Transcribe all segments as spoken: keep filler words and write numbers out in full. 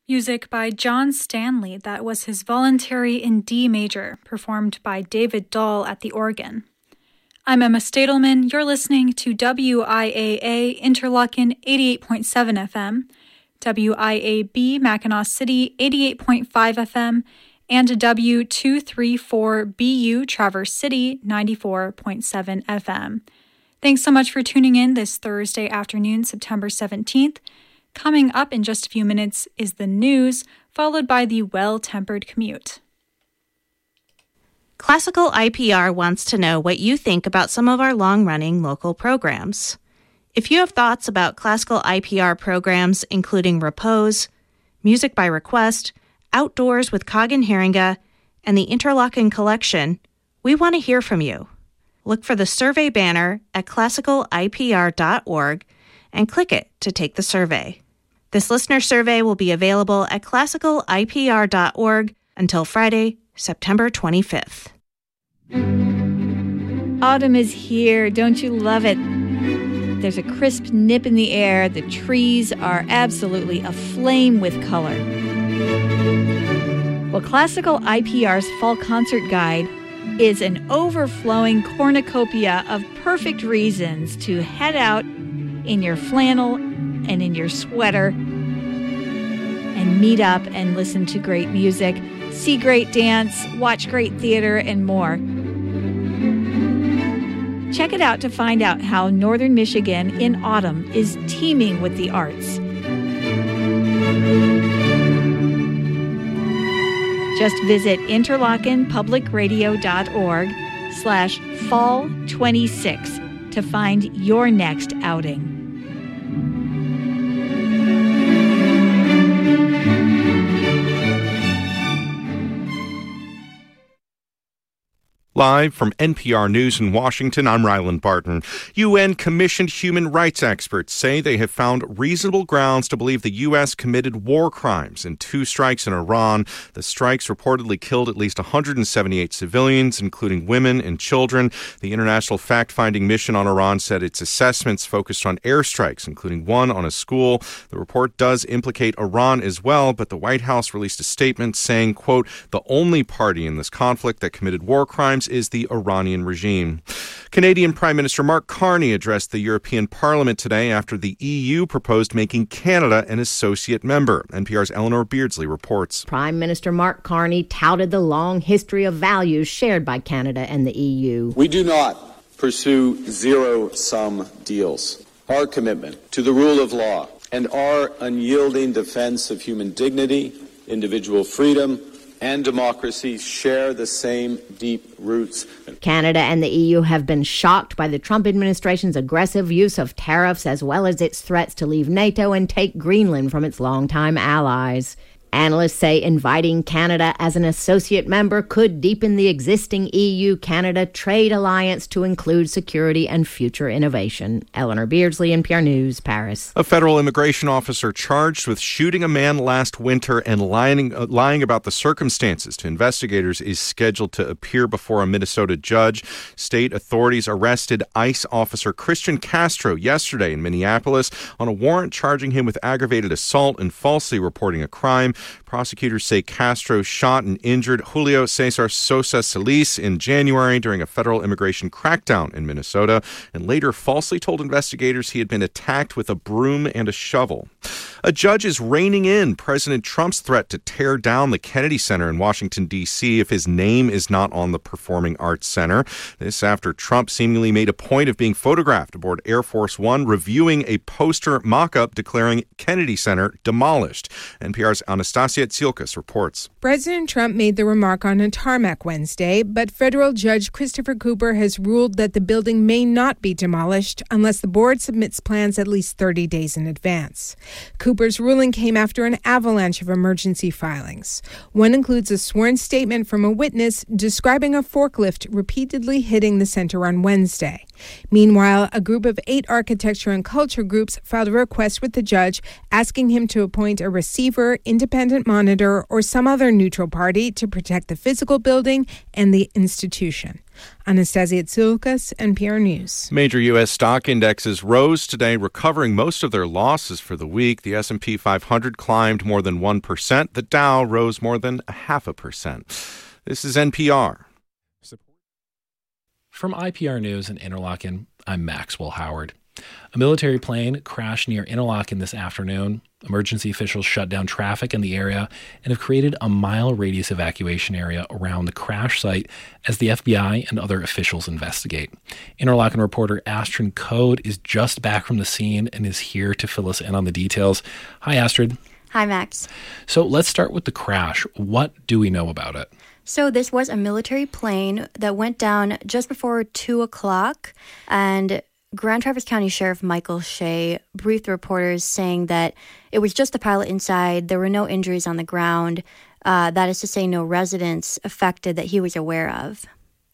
Music by John Stanley, that was his voluntary in D major, performed by David Dahl at the organ. I'm Emma Stadelman. You're listening to W I A A Interlochen eighty-eight point seven F M, W I A B Mackinac City eighty-eight point five F M, and W two thirty-four B U Traverse City ninety-four point seven F M. Thanks so much for tuning in this Thursday afternoon, September seventeenth. Coming up in just a few minutes is the news, followed by the Well-Tempered Commute. Classical I P R wants to know what you think about some of our long-running local programs. If you have thoughts about classical I P R programs, including Repose, Music by Request, Outdoors with Coggan Haringa, and the Interlochen Collection, we want to hear from you. Look for the survey banner at classical I P R dot org and click it to take the survey. This listener survey will be available at classical I P R dot org until Friday, September twenty-fifth. Autumn is here. Don't you love it? There's a crisp nip in the air. The trees are absolutely aflame with color. Well, Classical I P R's Fall Concert Guide is an overflowing cornucopia of perfect reasons to head out in your flannel and in your sweater and meet up and listen to great music, see great dance, watch great theater, and more. Check it out to find out how Northern Michigan in autumn is teeming with the arts. Just visit interlochen public radio dot org slash fall twenty-six to find your next outing. Live from N P R News in Washington, I'm Ryland Barton. U N-commissioned human rights experts say they have found reasonable grounds to believe the U S committed war crimes in two strikes in Iran. The strikes reportedly killed at least one hundred seventy-eight civilians, including women and children. The International Fact-Finding Mission on Iran said its assessments focused on airstrikes, including one on a school. The report does implicate Iran as well, but the White House released a statement saying, quote, the only party in this conflict that committed war crimes is the Iranian regime. Canadian Prime Minister Mark Carney addressed the European Parliament today after the E U proposed making Canada an associate member. N P R's Eleanor Beardsley reports. Prime Minister Mark Carney touted the long history of values shared by Canada and the E U. We do not pursue zero-sum deals. Our commitment to the rule of law and our unyielding defense of human dignity, individual freedom, and democracy share the same deep roots. Canada and the E U have been shocked by the Trump administration's aggressive use of tariffs as well as its threats to leave NATO and take Greenland from its longtime allies. Analysts say inviting Canada as an associate member could deepen the existing E U-Canada trade alliance to include security and future innovation. Eleanor Beardsley, N P R News, Paris. A federal immigration officer charged with shooting a man last winter and lying, uh, lying about the circumstances to investigators is scheduled to appear before a Minnesota judge. State authorities arrested ICE officer Christian Castro yesterday in Minneapolis on a warrant charging him with aggravated assault and falsely reporting a crime. Prosecutors say Castro shot and injured Julio Cesar Sosa Solis in January during a federal immigration crackdown in Minnesota, and later falsely told investigators he had been attacked with a broom and a shovel. A judge is reining in President Trump's threat to tear down the Kennedy Center in Washington, D C if his name is not on the Performing Arts Center. This after Trump seemingly made a point of being photographed aboard Air Force One reviewing a poster mock-up declaring Kennedy Center demolished. N P R's Anastasia Tsiolkas reports. President Trump made the remark on a tarmac Wednesday, but federal judge Christopher Cooper has ruled that the building may not be demolished unless the board submits plans at least thirty days in advance. Cooper's ruling came after an avalanche of emergency filings. One includes a sworn statement from a witness describing a forklift repeatedly hitting the center on Wednesday. Meanwhile, a group of eight architecture and culture groups filed a request with the judge asking him to appoint a receiver, independent monitor, or some other neutral party to protect the physical building and the institution. Anastasia Tsoukas, N P R News. Major U S stock indexes rose today, recovering most of their losses for the week. The S and P five hundred climbed more than one percent. The Dow rose more than a half a percent. This is N P R. From I P R News in Interlaken, I'm Maxwell Howard. A military plane crashed near Interlaken this afternoon. Emergency officials shut down traffic in the area and have created a mile radius evacuation area around the crash site as the F B I and other officials investigate. Interlaken reporter Astrid Code is just back from the scene and is here to fill us in on the details. Hi, Astrid. Hi, Max. So let's start with the crash. What do we know about it? So this was a military plane that went down just before two o'clock, and Grand Traverse County Sheriff Michael Shea briefed the reporters saying that it was just the pilot inside. There were no injuries on the ground. Uh, that is to say, no residents affected that he was aware of.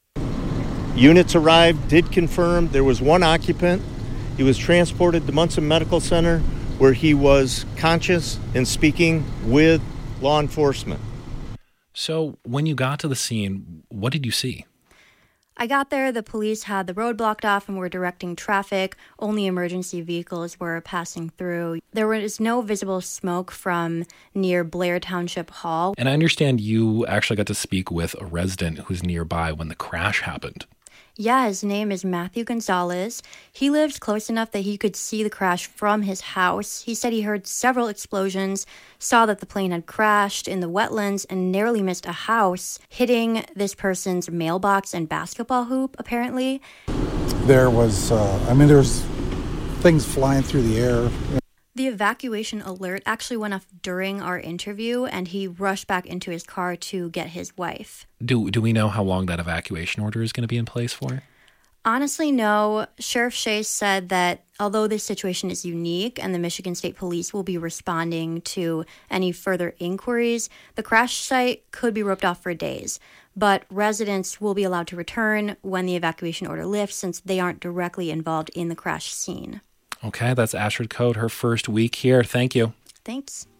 Units arrived, did confirm there was one occupant. He was transported to Munson Medical Center, where he was conscious and speaking with law enforcement. So when you got to the scene, what did you see? I got there, the police had the road blocked off and were directing traffic. Only emergency vehicles were passing through. There was no visible smoke from near Blair Township Hall. And I understand you actually got to speak with a resident who's nearby when the crash happened. Yeah, his name is Matthew Gonzalez. He lived close enough that he could see the crash from his house. He said he heard several explosions, saw that the plane had crashed in the wetlands, and narrowly missed a house, hitting this person's mailbox and basketball hoop, apparently. There was, uh, I mean, there was things flying through the air. The evacuation alert actually went off during our interview, and he rushed back into his car to get his wife. Do do we know how long that evacuation order is going to be in place for? Honestly, no. Sheriff Shea said that although this situation is unique and the Michigan State Police will be responding to any further inquiries, the crash site could be roped off for days. But residents will be allowed to return when the evacuation order lifts, since they aren't directly involved in the crash scene. Okay, that's Astrid Code, her first week here. Thank you. Thanks.